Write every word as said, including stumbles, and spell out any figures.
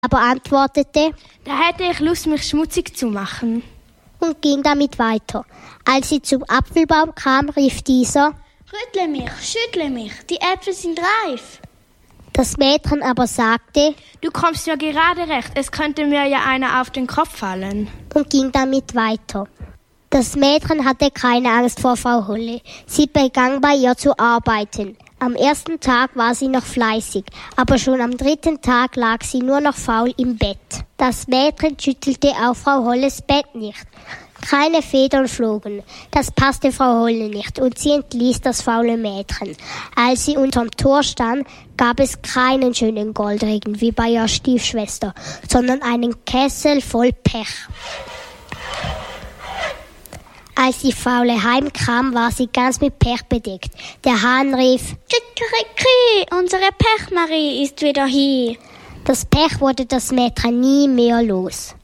aber antwortete: Da hätte ich Lust, mich schmutzig zu machen. Und ging damit weiter. Als sie zum Apfelbaum kam, rief dieser: Rüttle mich, schüttle mich, die Äpfel sind reif. Das Mädchen aber sagte: Du kommst ja gerade recht, es könnte mir ja einer auf den Kopf fallen. Und ging damit weiter. Das Mädchen hatte keine Angst vor Frau Holle. Sie begann bei ihr zu arbeiten. Am ersten Tag war sie noch fleißig, aber schon am dritten Tag lag sie nur noch faul im Bett. Das Mädchen schüttelte auch Frau Holles Bett nicht. Keine Federn flogen. Das passte Frau Holle nicht und sie entließ das faule Mädchen. Als sie unterm Tor stand, gab es keinen schönen Goldregen wie bei ihrer Stiefschwester, sondern einen Kessel voll Pech. Als die Faule heimkam, war sie ganz mit Pech bedeckt. Der Hahn rief: Kikeriki, unsere Pechmarie ist wieder hier. Das Pech wurde das Mädchen nie mehr los.